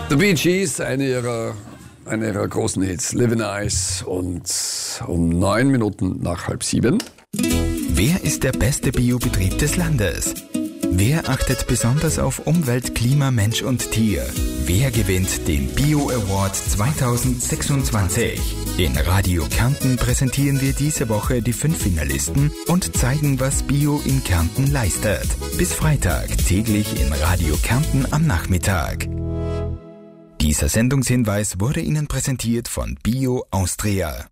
The Bee Gees, eine ihrer großen Hits, Living Eyes, und um 9 Minuten nach 6:30. Wer ist der beste Biobetrieb des Landes? Wer achtet besonders auf Umwelt, Klima, Mensch und Tier? Wer gewinnt den Bio Award 2026? In Radio Kärnten präsentieren wir diese Woche die 5 Finalisten und zeigen, was Bio in Kärnten leistet. Bis Freitag täglich in Radio Kärnten am Nachmittag. Dieser Sendungshinweis wurde Ihnen präsentiert von Bio Austria.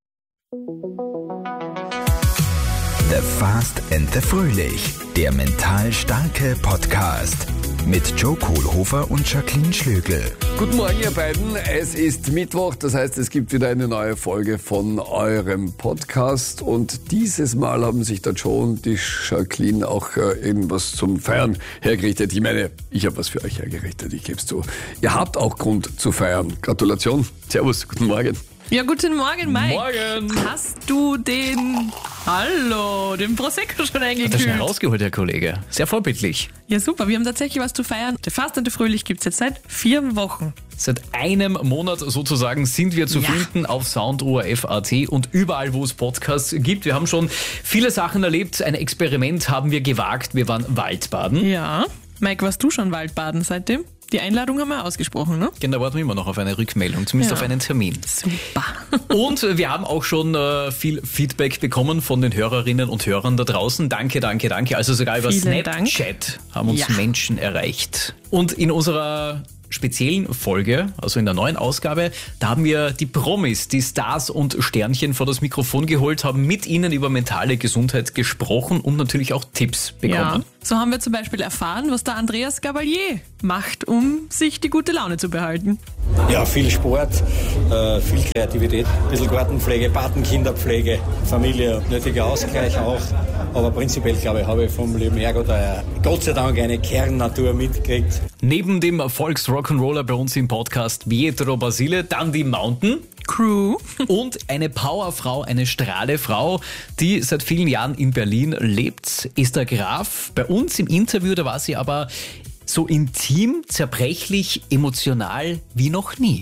The Fast and the Fröhlich, der mental starke Podcast mit Joe Kohlhofer und Jacqueline Schlögl. Guten Morgen, ihr beiden. Es ist Mittwoch, das heißt, es gibt wieder eine neue Folge von eurem Podcast. Und dieses Mal haben sich der Joe und die Jacqueline auch irgendwas zum Feiern hergerichtet. Ich meine, ich habe was für euch hergerichtet, ich gebe es zu. Ihr habt auch Grund zu feiern. Gratulation. Servus, guten Morgen. Ja, guten Morgen, Mike. Morgen. Hast du den Prosecco schon eingekühlt? Hat er schnell rausgeholt, Herr Kollege. Sehr vorbildlich. Ja, super. Wir haben tatsächlich was zu feiern. Der Fast und der Fröhlich gibt es jetzt seit 4 Wochen. Seit einem Monat sozusagen sind wir zu finden auf SoundORF.at und überall, wo es Podcasts gibt. Wir haben schon viele Sachen erlebt. Ein Experiment haben wir gewagt. Wir waren Waldbaden. Ja. Mike, warst du schon Waldbaden seitdem? Die Einladung haben wir ausgesprochen, ne? Genau, da warten wir immer noch auf eine Rückmeldung, zumindest auf einen Termin. Super. Und wir haben auch schon viel Feedback bekommen von den Hörerinnen und Hörern da draußen. Danke. Also sogar über Vielen Snapchat haben uns Menschen erreicht. Und in unserer speziellen Folge, also in der neuen Ausgabe, da haben wir die Promis, die Stars und Sternchen vor das Mikrofon geholt, haben mit ihnen über mentale Gesundheit gesprochen und natürlich auch Tipps bekommen. Ja. So haben wir zum Beispiel erfahren, was der Andreas Gabalier macht, um sich die gute Laune zu behalten. Ja, viel Sport, viel Kreativität, ein bisschen Gartenpflege, Patenkinderpflege, Familie, nötiger Ausgleich auch. Aber prinzipiell, glaube ich, habe ich vom lieben Ergo da Gott sei Dank eine Kernnatur mitgekriegt. Neben dem Volks-Rock'n'Roller bei uns im Podcast Pietro Basile, dann die Mountain Crew und eine Powerfrau, eine Strahlefrau, die seit vielen Jahren in Berlin lebt, Esther Graf. Bei uns im Interview, da war sie aber so intim, zerbrechlich, emotional wie noch nie.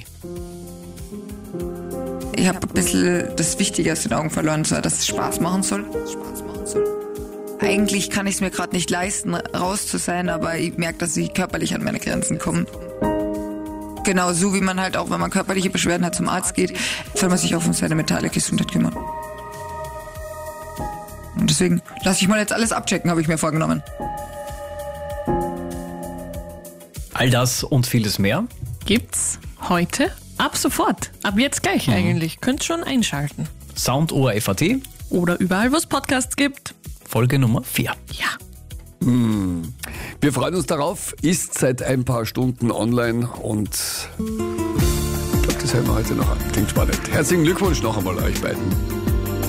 Ich habe ein bisschen das Wichtige aus den Augen verloren, dass es Spaß machen soll. Eigentlich kann ich es mir gerade nicht leisten, raus zu sein, aber ich merke, dass ich körperlich an meine Grenzen komme. Genau, so wie man halt auch, wenn man körperliche Beschwerden hat, zum Arzt geht, soll man sich auch um seine mentale Gesundheit kümmern. Und deswegen lasse ich mal jetzt alles abchecken, habe ich mir vorgenommen. All das und vieles mehr gibt's heute ab sofort. Ab jetzt gleich eigentlich. Könnt schon einschalten. SoundORF.at Oder überall, wo es Podcasts gibt. Folge Nummer 4. Ja. Wir freuen uns darauf, ist seit ein paar Stunden online und ich glaube, das hören wir heute noch an. Klingt spannend. Herzlichen Glückwunsch noch einmal euch beiden.